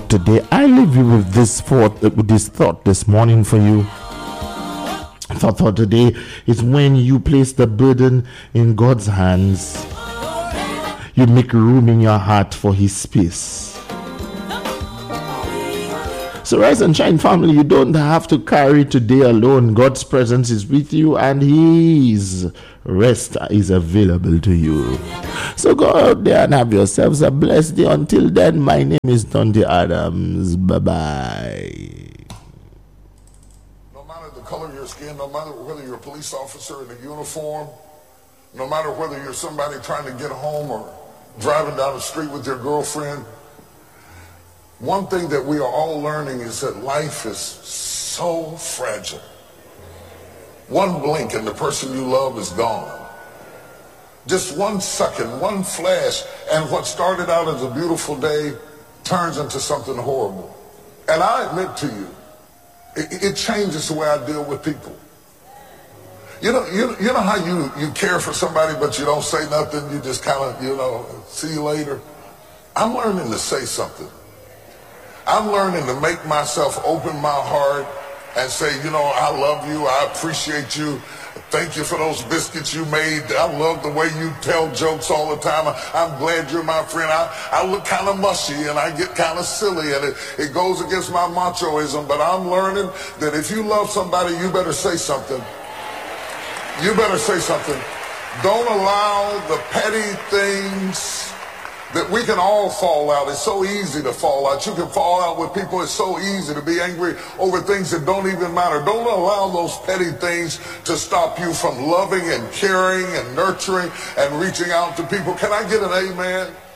today. I leave you with this thought this morning for you. Thought for today is when you place the burden in God's hands, you make room in your heart for His peace. So Rise and Shine family, you don't have to carry today alone. God's presence is with you and His rest is available to you. So go out there and have yourselves a blessed day. Until then, my name is Dante Adams. Bye-bye. No matter the color of your skin, no matter whether you're a police officer in a uniform, no matter whether you're somebody trying to get home or driving down the street with your girlfriend, one thing that we are all learning is that life is so fragile. One blink and the person you love is gone. Just 1 second, one flash, and what started out as a beautiful day turns into something horrible. And I admit to you, it changes the way I deal with people. You know how you care for somebody but you don't say nothing, you just kind of, see you later? I'm learning to say something. I'm learning to make myself open my heart and say, I love you, I appreciate you, thank you for those biscuits you made, I love the way you tell jokes all the time, I'm glad you're my friend, I look kind of mushy and I get kind of silly and it goes against my machoism, but I'm learning that if you love somebody, you better say something. You better say something. Don't allow the petty things that we can all fall out. It's so easy to fall out. You can fall out with people. It's so easy to be angry over things that don't even matter. Don't allow those petty things to stop you from loving and caring and nurturing and reaching out to people. Can I get an amen?